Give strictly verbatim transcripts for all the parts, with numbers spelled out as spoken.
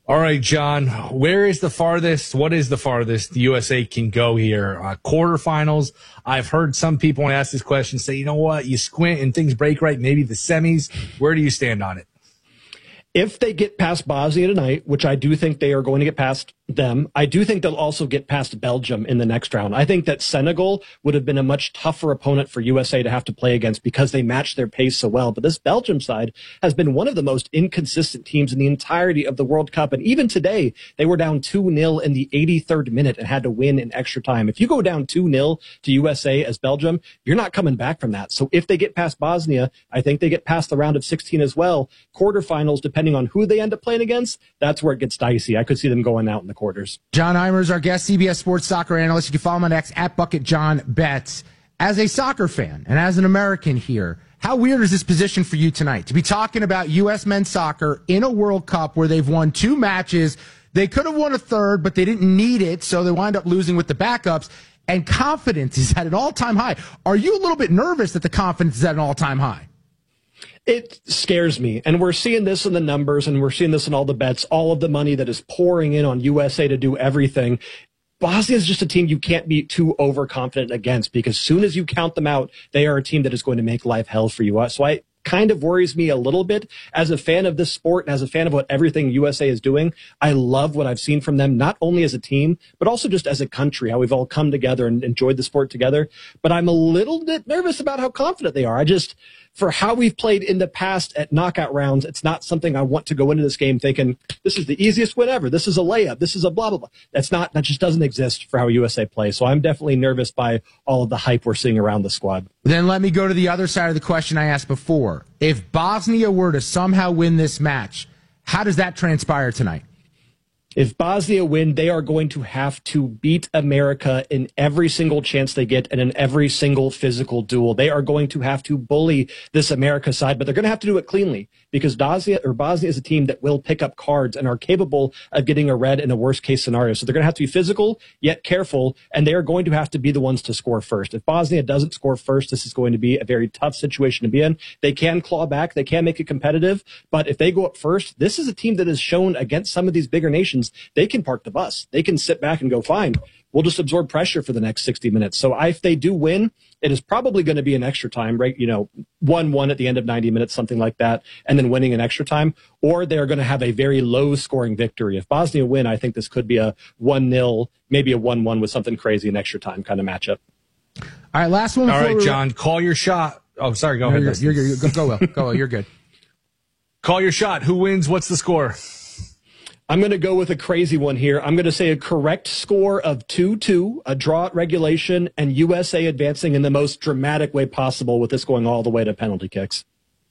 All right, John, where is the farthest? What is the farthest the U S A can go here? Uh, quarterfinals. I've heard some people when I ask this question say, you know what, you squint and things break right, maybe the semis. Where do you stand on it? If they get past Bosnia tonight, which I do think they are going to get past them, I do think they'll also get past Belgium in the next round. I think that Senegal would have been a much tougher opponent for U S A to have to play against because they match their pace so well. But this Belgium side has been one of the most inconsistent teams in the entirety of the World Cup. And even today, they were down two nil in the eighty-third minute and had to win in extra time. If you go down two nil to U S A as Belgium, you're not coming back from that. So if they get past Bosnia, I think they get past the round of sixteen as well. Quarterfinals, depending on who they end up playing against, that's where it gets dicey. I could see them going out in the quarters. John Eimer is our guest, C B S Sports soccer analyst. You can follow him on X at Bucket John Betts. As a soccer fan and as an American here, how weird is this position for you tonight to be talking about U S men's soccer in a World Cup where they've won two matches? They could have won a third, but they didn't need it, so they wind up losing with the backups. And confidence is at an all-time high. Are you a little bit nervous that the confidence is at an all-time high? It scares me. And we're seeing this in the numbers, and we're seeing this in all the bets, all of the money that is pouring in on U S A to do everything. Bosnia is just a team you can't be too overconfident against, because as soon as you count them out, they are a team that is going to make life hell for you. So I kind of worries me a little bit as a fan of this sport and as a fan of what everything U S A is doing. I love what I've seen from them, not only as a team, but also just as a country, how we've all come together and enjoyed the sport together. But I'm a little bit nervous about how confident they are. I just, for how we've played in the past at knockout rounds, it's not something I want to go into this game thinking, this is the easiest win ever. This is a layup. This is a blah, blah, blah. That's not, that just doesn't exist for how U S A plays. So I'm definitely nervous by all of the hype we're seeing around the squad. Then let me go to the other side of the question I asked before. If Bosnia were to somehow win this match, how does that transpire tonight? If Bosnia win, they are going to have to beat America in every single chance they get and in every single physical duel. They are going to have to bully this America side, but they're going to have to do it cleanly because Bosnia, or Bosnia is a team that will pick up cards and are capable of getting a red in a worst case scenario. So they're going to have to be physical, yet careful, and they are going to have to be the ones to score first. If Bosnia doesn't score first, this is going to be a very tough situation to be in. They can claw back, they can make it competitive, but if they go up first, this is a team that has shown against some of these bigger nations they can park the bus. They can sit back and go, fine, we'll just absorb pressure for the next sixty minutes. So if they do win, it is probably going to be an extra time, right? You know, one one at the end of ninety minutes, something like that, and then winning an extra time. Or they're going to have a very low-scoring victory. If Bosnia win, I think this could be a one nil, maybe a one one with something crazy in extra time kind of matchup. All right, last one. All right, John, call your shot. Oh, sorry, go no, ahead. You're, you're, you're, go, go, Will. Go, Will. You're good. Call your shot. Who wins? What's the score? I'm going to go with a crazy one here. I'm going to say a correct score of two two, a draw at regulation, and U S A advancing in the most dramatic way possible with this going all the way to penalty kicks.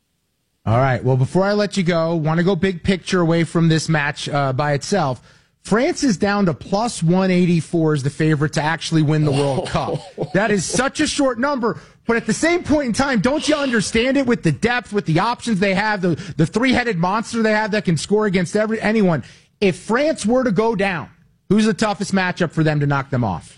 All right. Well, before I let you go, want to go big picture away from this match uh, by itself. France is down to plus one eighty-four as the favorite to actually win the World Cup. That is such a short number. But at the same point in time, don't you understand it with the depth, with the options they have, the, the three-headed monster they have that can score against every anyone? If France were to go down, who's the toughest matchup for them to knock them off?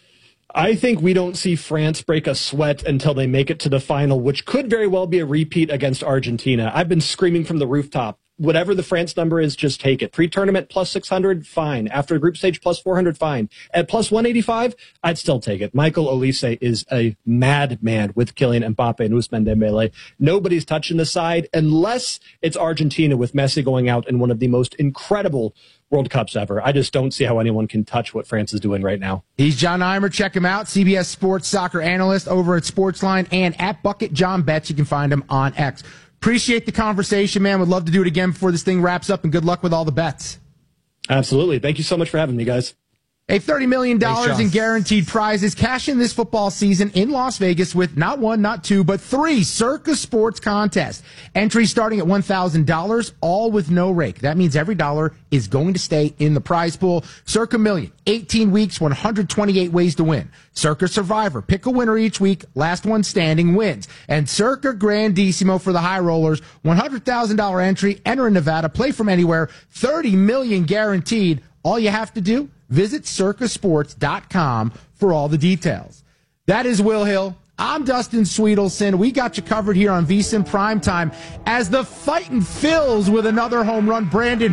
I think we don't see France break a sweat until they make it to the final, which could very well be a repeat against Argentina. I've been screaming from the rooftop. Whatever the France number is, just take it. Pre-tournament plus six hundred, fine. After group stage plus four hundred, fine. At plus one eighty-five, I'd still take it. Michael Olise is a madman with Kylian Mbappe and Ousmane Dembele. Nobody's touching the side unless it's Argentina with Messi going out in one of the most incredible World Cups ever. I just don't see how anyone can touch what France is doing right now. He's John Eimer. Check him out. C B S Sports soccer analyst over at Sportsline and at Bucket John Betts. You can find him on X. Appreciate the conversation, man. Would love to do it again before this thing wraps up, and good luck with all the bets. Absolutely. Thank you so much for having me, guys. A thirty million dollars Thanks, in guaranteed prizes. Cash in this football season in Las Vegas with not one, not two, but three Circa Sports contests. Entry starting at one thousand dollars, all with no rake. That means every dollar is going to stay in the prize pool. Circa Million, eighteen weeks, one hundred twenty-eight ways to win. Circa Survivor, pick a winner each week, last one standing wins. And Circa Grandissimo for the high rollers, one hundred thousand dollars entry, enter in Nevada, play from anywhere, thirty million dollars guaranteed. All you have to do, visit circa sports dot com for all the details. That is Will Hill. I'm Dustin Sweetelson. We got you covered here on VSiN Primetime as the fighting fills with another home run. Brandon